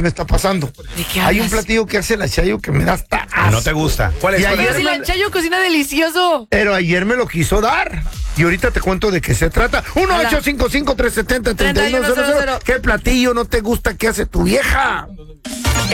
me está pasando. ¿De qué Hay un hablas? platillo que hace la Chayo que me da hasta asco. No te gusta. ¿Cuál es? Y ¿Cuál ayer es? Si la Chayo cocina delicioso. Pero ayer me lo quiso dar. Y ahorita te cuento de qué se trata. 1-855-370-3100. ¿Qué platillo no te gusta que hace tu vieja?